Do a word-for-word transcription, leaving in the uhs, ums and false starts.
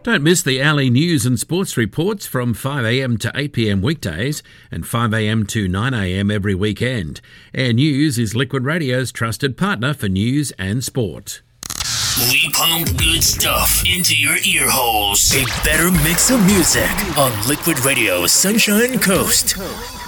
Don't miss the Alley news and sports reports from five a m to eight p m weekdays and five a m to nine a m every weekend. Air News is Liquid Radio's trusted partner for news and sport. We pump good stuff into your ear holes. A better mix of music on Liquid Radio Sunshine Coast.